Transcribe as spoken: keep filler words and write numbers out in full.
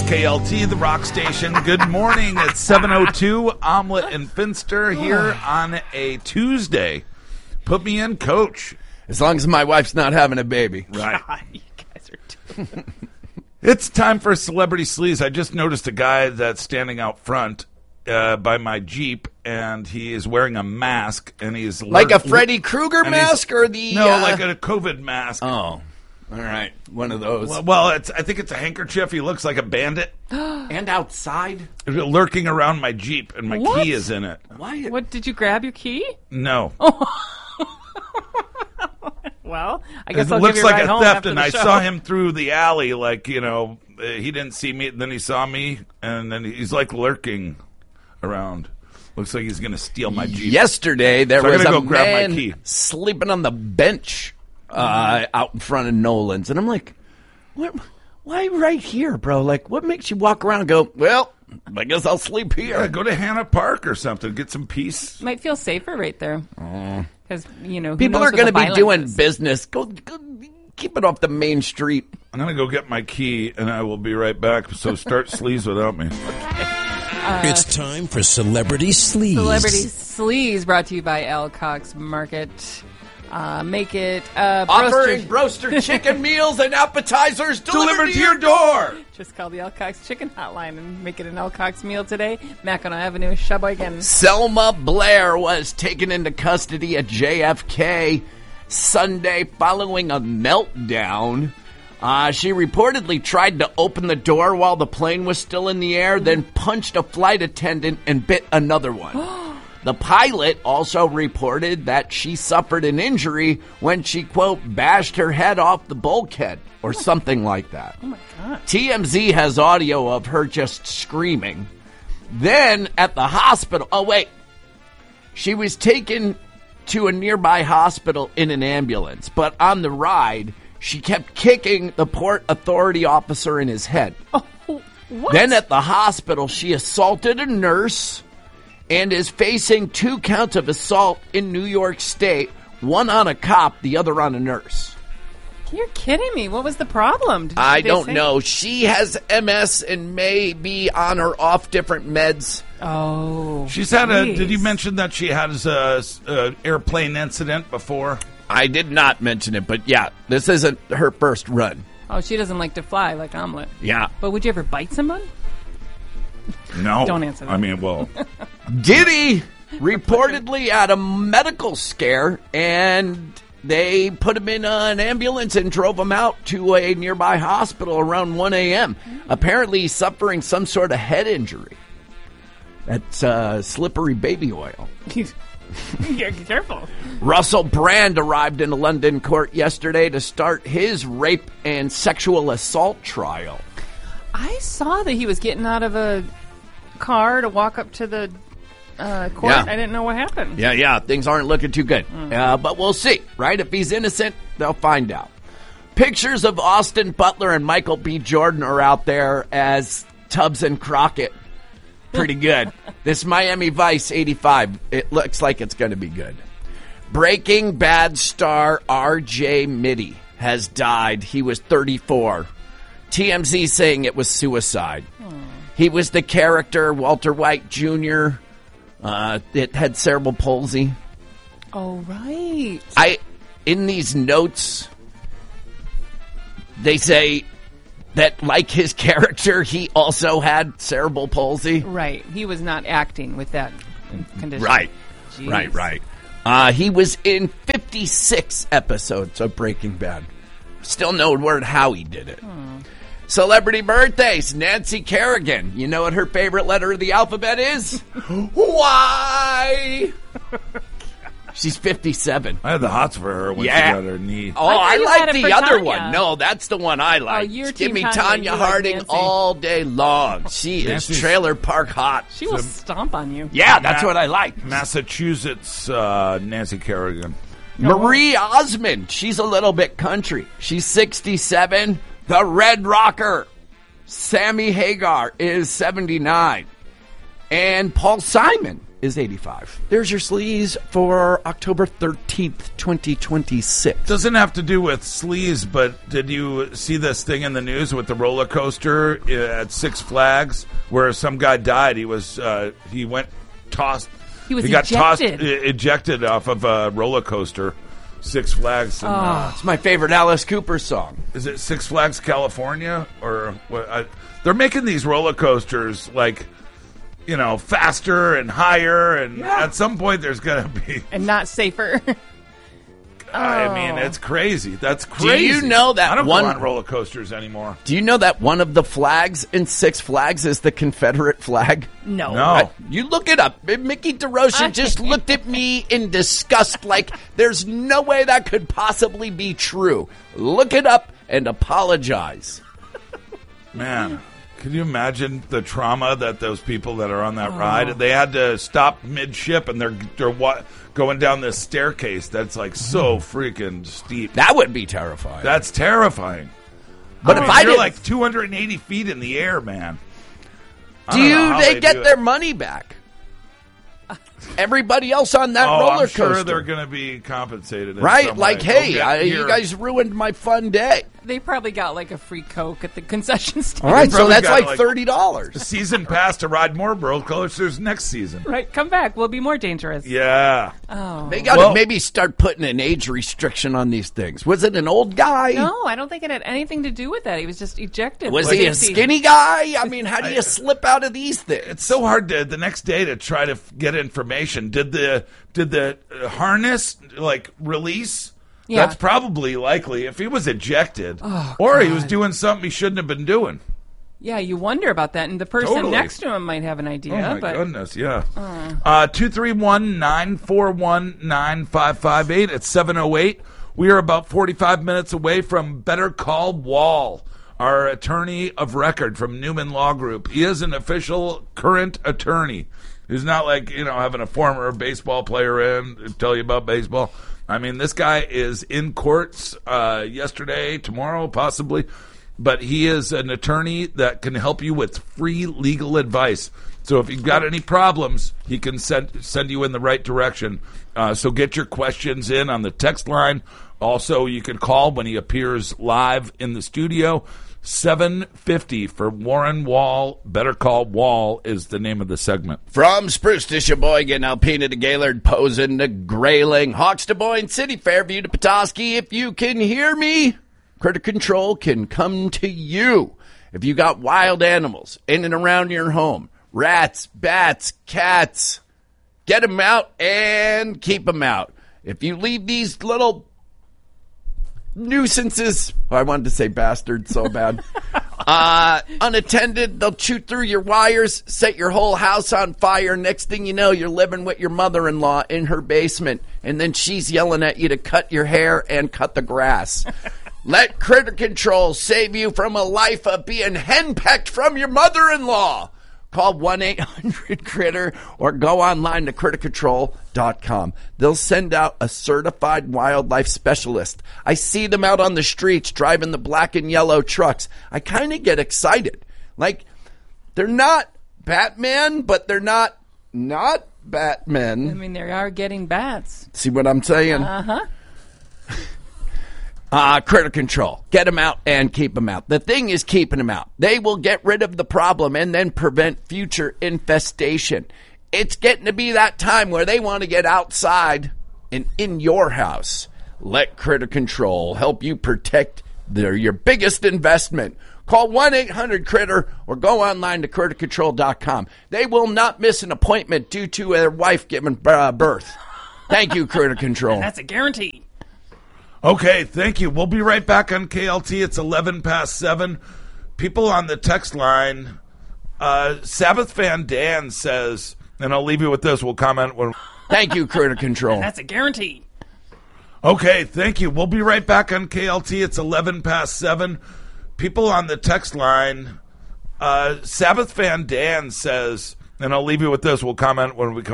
K L T, the rock station. Good morning. It's seven oh two. Omelet and Finster here on a Tuesday. Put me in, Coach. As long as my wife's not having a baby. Right. God, you guys are too... It's time for Celebrity Sleaze. I just noticed a guy that's standing out front uh, by my Jeep, and he is wearing a mask, and he's Like lurk- a Freddy Krueger mask or the... No, uh, like a COVID mask. Oh, all right. One of those. Well, well it's, I think it's a handkerchief. He looks like a bandit. And outside? Lurking around my Jeep, and my What? key is in it. Why? What, did you grab your key? No. Well, I guess It I'll looks give you a like ride a home theft, after and the I show. saw him through the alley, like, you know, uh, he didn't see me, then he saw me, and then he's, like, lurking around. Looks like he's going to steal my Jeep. Yesterday, there So I was gotta a go grab my man key. sleeping on the bench uh, out in front of Nolan's. And I'm like, what, why right here, bro? Like, what makes you walk around and go, well, I guess I'll sleep Yeah, here. go to Hannah Park or something. Get some peace. Might feel safer right there. Because, you know, who People knows are what going to the be violence doing is. business. Go, go, keep it off the main street. I'm going to go get my key, and I will be right back. So start Sleaze without me. It's time for Celebrity Sleaze. Celebrity Sleaze brought to you by Alcock's Market. Uh, make it uh, Offering broaster- roaster chicken meals and appetizers delivered, Delivered to your door. Just call the Alcock's Chicken Hotline and make it an Alcock's meal today. Mackinac Avenue, Sheboygan. Selma Blair was taken into custody at J F K Sunday following a meltdown. Uh, she reportedly tried to open the door while the plane was still in the air, then punched a flight attendant and bit another one. The pilot also reported that she suffered an injury when she, quote, bashed her head off the bulkhead or something like that. Oh, my God. T M Z has audio of her just screaming. Then at the hospital, oh, wait. She was taken to a nearby hospital in an ambulance, but on the ride, she kept kicking the Port Authority officer in his head. Oh, what? Then at the hospital, she assaulted a nurse and is facing two counts of assault in New York State, one on a cop, the other on a nurse. You're kidding me. What was the problem? Did I they don't say? know. She has M S and may be on or off different meds. Oh. She's had a. Jeez. Did you mention that she had a, a airplane incident before? I did not mention it, but yeah, this isn't her first run. Oh, she doesn't like to fly like Omelet. Yeah. But would you ever bite someone? No. Don't answer that. I mean, well, Diddy reportedly had a medical scare, and they put him in an ambulance and drove him out to a nearby hospital around one a.m. Apparently, he's suffering some sort of head injury. That's uh, slippery baby oil. You're careful. Russell Brand arrived in a London court yesterday to start his rape and sexual assault trial. I saw that he was getting out of a car to walk up to the uh, court. Yeah. I didn't know what happened. Yeah, yeah, things aren't looking too good. Uh, but we'll see, right? If he's innocent, they'll find out. Pictures of Austin Butler and Michael B. Jordan are out there as Tubbs and Crockett. Pretty good. This Miami Vice eighty-five, it looks like it's going to be good. Breaking Bad star R J Mitty has died. He was thirty-four. T M Z saying it was suicide. Aww. He was the character, Walter White Junior Uh, it had cerebral palsy. Oh, right. I, in these notes, they say that, like his character, he also had cerebral palsy. Right. He was not acting with that condition. Right. Jeez. Right, right. Uh, he was in fifty-six episodes of Breaking Bad. Still no word how he did it. Hmm. Celebrity birthdays. Nancy Kerrigan. You know what her favorite letter of the alphabet is? Why? She's fifty-seven. I had the hots for her when Yeah. she got her knee. Oh, I thought I, you like had it the for other Tanya. one. No, that's the one I like. Oh, you're Give Team me Tanya. Tanya You like Harding Nancy. all day long. She is Nancy's- trailer park hot. She will stomp on you. Yeah, that's Ma- what I like. Massachusetts, uh, Nancy Kerrigan. Marie Osmond. She's a little bit country. She's sixty-seven. The Red Rocker. Sammy Hagar is seventy-nine. And Paul Simon is eighty-five. There's your sleaze for October thirteenth, twenty twenty-six. Doesn't have to do with sleaze, but did you see this thing in the news with the roller coaster at Six Flags where some guy died? He was uh, he went tossed. He was he got ejected. tossed, e- ejected off of a roller coaster. Six Flags. And, uh, It's my favorite Alice Cooper song. is it Six Flags California or what? I, they're making these roller coasters like, you know, faster and higher, and Yeah. at some point there's gonna be. And not safer. I mean, it's crazy. That's crazy. you know that I don't one- go on roller coasters anymore? Do you know that one of the flags in Six Flags is the Confederate flag? No. No. I- you look it up. Mickey DeRocha I- just looked at me in disgust like there's no way that could possibly be true. Look it up and apologize. Man, can you imagine the trauma that those people that are on that ride? They had to stop mid-ship, and they're they're wa- going down this staircase that's like so freaking steep. That would be terrifying. That's terrifying. but I if mean, I you're did, like two hundred eighty feet in the air, man. I do don't know you how they, they get do their it. money back? Everybody else on that Oh, roller I'm sure coaster, they're going to be compensated, in right? some Like, way. hey, Okay, I, you here. guys ruined my fun day. They probably got like a free Coke at the concession stand. All right, so probably that's got, like like- thirty dollars. season pass to ride more roller coasters next season. Right, come back. We'll be more dangerous. Yeah. Oh. They got to Well- maybe start putting an age restriction on these things. Was it an old guy? No, I don't think it had anything to do with that. He was just ejected. Was Like, he a safety. skinny guy? I mean, how do you slip out of these things? It's so hard to the next day to try to f- get information. Did the did the uh, harness like release? Yeah. That's probably likely. If he was ejected, Oh, or he was God. doing something he shouldn't have been doing. Yeah, you wonder about that, and the person Totally. next to him might have an idea. Oh my but goodness, yeah. Uh, two three one nine four one nine five five eight at seven oh eight. We are about forty-five minutes away from Better Call Wall, our attorney of record from Newman Law Group. He is an official current attorney. He's not like, you know, having a former baseball player in to tell you about baseball. I mean, this guy is in courts uh, yesterday, tomorrow, possibly. But he is an attorney that can help you with free legal advice. So if you've got any problems, he can send send you in the right direction. Uh, so get your questions in on the text line. Also, you can call when he appears live in the studio. seven fifty for Warren Wall. Better Call Wall is the name of the segment. From Spruce to Sheboygan, Alpena to Gaylord, Posen to Grayling, Hawks to Boyne City, Fairview to Petoskey. If you can hear me, Critter Control can come to you. If you got wild animals in and around your home, rats, bats, cats, get them out and keep them out. If you leave these little nuisances, oh, I wanted to say bastard so bad, uh, unattended, they'll chew through your wires, set your whole house on fire. Next thing you know, you're living with your mother-in-law in her basement, and then she's yelling at you to cut your hair and cut the grass. Let Critter Control save you from a life of being henpecked from your mother-in-law. Call one eight hundred critter or go online to critter control dot com. They'll send out a certified wildlife specialist. I see them out on the streets driving the black and yellow trucks. I kind of get excited. Like, they're not Batman, but they're not not Batman. I mean, they are getting bats. See what I'm saying? Uh-huh. Uh, Critter Control. Get them out and keep them out. The thing is keeping them out. They will get rid of the problem and then prevent future infestation. It's getting to be that time where they want to get outside and in your house. Let Critter Control help you protect their, your biggest investment. Call one eight hundred critter or go online to critter control dot com. They will not miss an appointment due to their wife giving uh, birth. Thank you, Critter Control. That's a guarantee. Okay, thank you. We'll be right back on K L T. It's eleven past seven. People on the text line, uh, Sabbath fan Dan says, and I'll leave you with this. We'll comment when. Thank you, Critter Control. That's a guarantee. Okay, thank you. We'll be right back on K L T. It's eleven past seven. People on the text line, uh, Sabbath fan Dan says, and I'll leave you with this. We'll comment when we come.